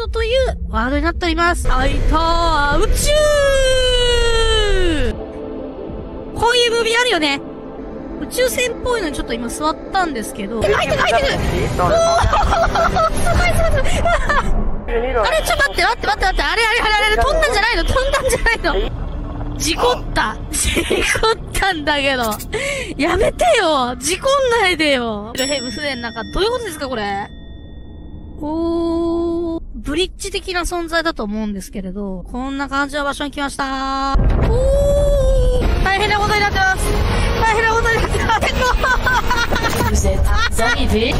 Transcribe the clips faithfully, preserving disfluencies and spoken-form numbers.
ドというワードになっております。開いたー宇宙こういうムービーあるよね。宇宙船っぽいのにちょっと今座ったんですけど。入ってる入ってるおーすごいすごいすごいあれちょっと待って待って待って待ってあれあれあれあれ飛んだんじゃないの飛んだんじゃないの事故った事故ったんだけどやめてよ事故んないでよヘブ船の中どういうことですかこれおーブリッジ的な存在だと思うんですけれどこんな感じの場所に来ましたーおー大変なことになってます大変なことになってます Vous êtes arrivé.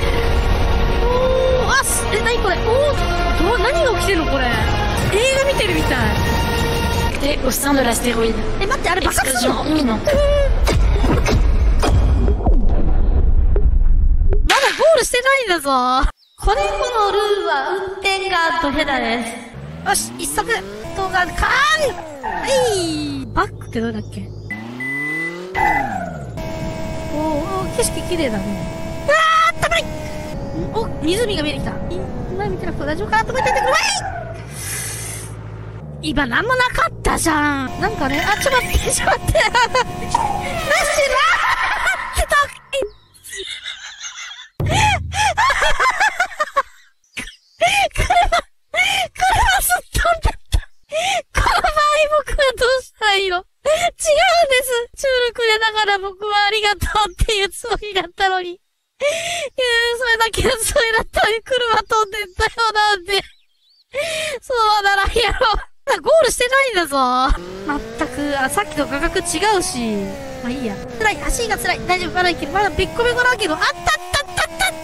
おーあすえ、なにこれおーど何が起きてんのこれ映画見てるみたい Et au sein de l'astéroïde. え、待って、あれ爆発するの Explosion imminente. まだゴールしてないんだぞこれこのルールは運転がドヘダです。よし、一足動画、カーンはいバックってどれだっけおー、景色綺麗だね。あー、あったかいお、湖が見えてきた。今見てなくて大丈夫かなと思っててくれ今なんもなかったじゃん。なんかね、あ、ちょっと待って、ちょっと待って。なしなーってた車、車すっ飛んだった。この場合僕はどうしたらいいの違うんです。チュールくれながら僕はありがとうっていうつもりだったのに。いやそれだけのつもりだったのに車飛んでったよなんで。そうはならんやろ。ゴールしてないんだぞ。まったく、あ、さっきと価格違うし。まあいいや。辛い、足が辛い。大丈夫、まだいける。まだべっこべこだけど、あったあったあったあったあった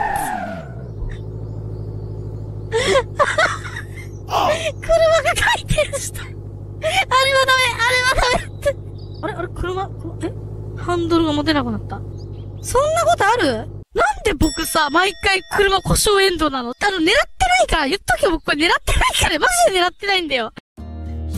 車が回転した。あれはダメ、あれはダメって。あれあれ車、えハンドルが持てなくなった。そんなことある？なんで僕さ、毎回車故障エンドなの？あの、狙ってないから、言っとけよ、僕これ狙ってないから、マジで狙ってないんだよ。